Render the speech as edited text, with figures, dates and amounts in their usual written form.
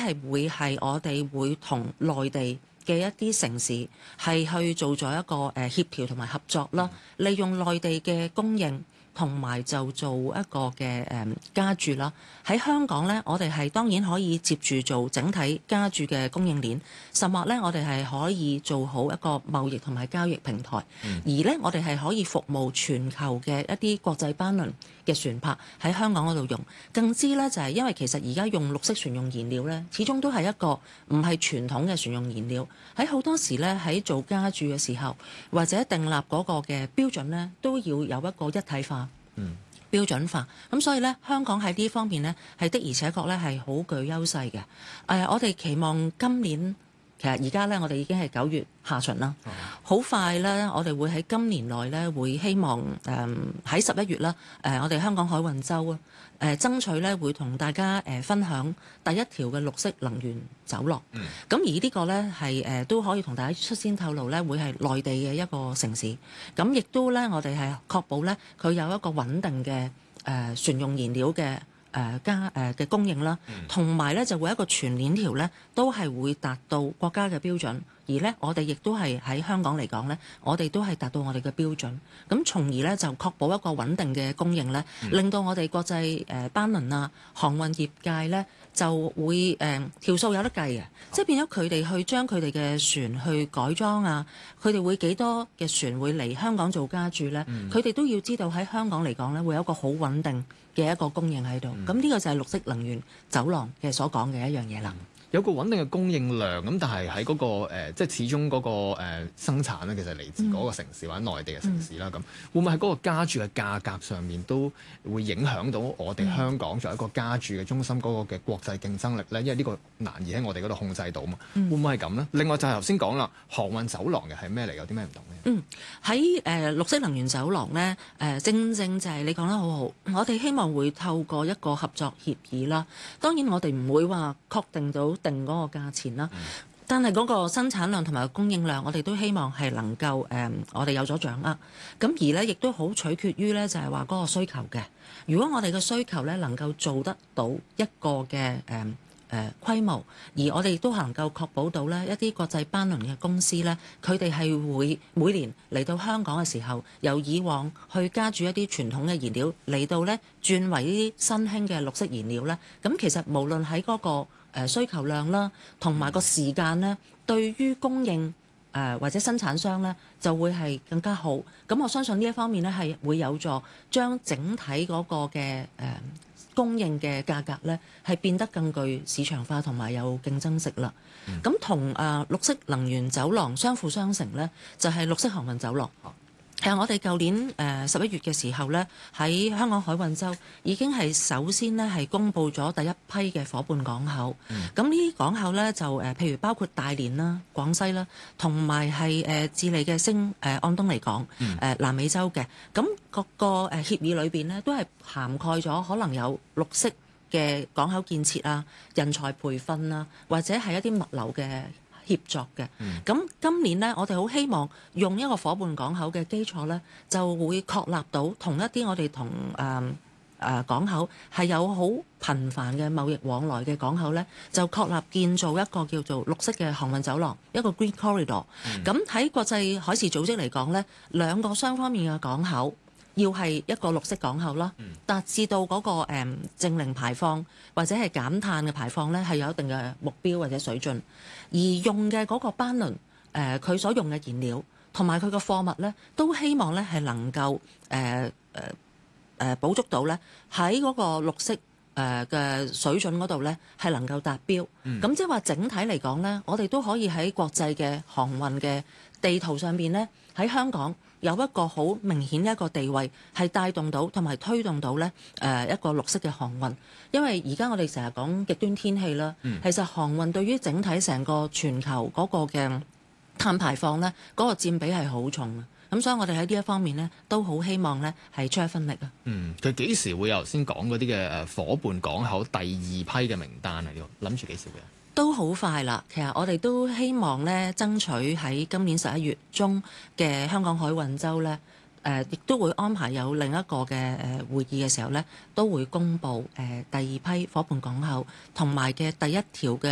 係會係我哋會同內地嘅一啲城市係去做咗一個協調同埋合作啦，利用內地嘅供應。同埋就做一個嘅加注啦。喺香港呢，我哋係當然可以接住做整體加注嘅供應鏈，甚或呢，我哋係可以做好一個貿易同埋交易平台。而呢，我哋係可以服務全球嘅一啲國際班輪嘅船舶喺香港嗰度用。更之呢，就係因為其實而家用綠色船用燃料呢，始終都係一個唔係傳統嘅船用燃料。喺好多時呢，喺做加注嘅時候，或者訂立嗰個嘅標準呢，都要有一個一體化。標準化，咁所以咧，香港喺呢方面咧，係的而且確咧係好具優勢嘅。我哋期望今年，其實而家咧，我哋已經係9月下旬啦，好快咧，我哋會喺今年內咧，會希望喺11月啦，我哋香港海運周啊，爭取咧會同大家分享第一條嘅綠色能源走廊。咁而呢個咧係都可以同大家率先透露咧，會係內地嘅一個城市。咁亦都咧，我哋係確保咧佢有一個穩定嘅船用燃料嘅嘅供應啦，同埋咧就會一個全鏈條咧都係會達到國家嘅標準。而咧，我哋亦都係喺香港嚟講咧，我哋都係達到我哋嘅標準，咁從而咧就確保一個穩定嘅供應咧，令到我哋國際班輪啊、航運業界咧就會條數有得計嘅，即係變咗佢哋去將佢哋嘅船去改裝啊，佢哋會幾多嘅船會嚟香港做加注咧，佢哋都要知道喺香港嚟講咧會有一個好穩定嘅一個供應喺度，咁呢個就係綠色能源走廊嘅所講嘅一樣嘢啦。 有個穩定嘅供應量咁，但係喺嗰個即係始終嗰個生產咧，其實嚟自嗰個城市或者內地嘅城市啦。咁會唔會喺嗰個加注嘅價格上面都會影響到我哋香港作為一個加注嘅中心嗰個嘅國際競爭力咧？因為呢個難以喺我哋嗰度控制到嘛。會唔會係咁呢？另外就係頭先講啦，航運走廊嘅係咩嚟？有啲咩唔同呢？ 喺綠色能源走廊呢，正正就係你講得好好。我哋希望會透過一個合作協議啦。當然我哋唔會話確定到定嗰個價錢啦，但係嗰個生產量同埋供應量，我哋都希望係能夠我哋有咗掌握。咁而呢，亦都好取決於呢，就係話嗰個需求嘅。如果我哋嘅需求呢能夠做得到一個嘅規模，而我哋亦都能夠確保到呢一啲國際班輪嘅公司呢，佢哋係會每年嚟到香港嘅時候，由以往去加注一啲傳統嘅燃料嚟到呢轉為呢啲新興嘅綠色燃料呢。咁其實無論喺嗰個需求量啦，同埋個時間呢，對於供應或者生產商呢，就會係更加好。咁我相信呢一方面呢，係會有助將整體嗰個嘅供應嘅價格呢，係變得更具市場化同埋有競爭性啦。咁同綠色能源走廊相輔相成呢，就係綠色航運走廊。其實我哋舊年11月嘅時候呢，喺香港海運周已經係首先呢係公布咗第一批嘅伙伴港口。咁呢啲港口呢，就譬如包括大連啦、廣西啦，同埋係智利嘅安東尼港、南美洲嘅。咁各個協議裏邊呢，都係涵蓋咗可能有綠色嘅港口建設啊、人才培訓啊，或者係一啲物流嘅協作嘅。咁今年呢，我哋好希望用一個伙伴港口嘅基礎呢，就會確立到同一啲我哋同港口係有好頻繁嘅貿易往來嘅港口呢，就確立建造一個叫做綠色嘅航運走廊，一個 Green Corridor。咁喺國際海事組織嚟講呢，兩個雙方面嘅港口要係一個綠色港口啦，達至到嗰個淨零排放或者係減碳嘅排放呢，係有一定嘅目標或者水準。而用嘅嗰個班輪佢所用嘅燃料同埋佢嘅貨物呢，都希望呢係能夠補足到呢喺嗰個綠色嘅水準嗰度呢係能夠達標。咁即係話整體嚟講呢，我哋都可以喺國際嘅航運嘅地圖上邊呢，喺香港有一個好明顯一個地位，係帶動到同埋推動到呢一個綠色嘅航運。因為而家我哋成日講極端天氣啦，其實航運對於整體成個全球嗰個嘅碳排放呢，嗰個佔比係好重啊。咁所以我哋喺呢一方面呢，都好希望呢係出一分力啊。 佢幾時會有頭先講嗰啲嘅伙伴港口第二批嘅名單啊？諗住幾時會啊？ 都好快啦，其實我哋都希望咧爭取喺今年11月中嘅香港海運週咧，亦都會安排有另一個嘅會議嘅時候咧，都會公布第二批伙伴港口同埋嘅第一條嘅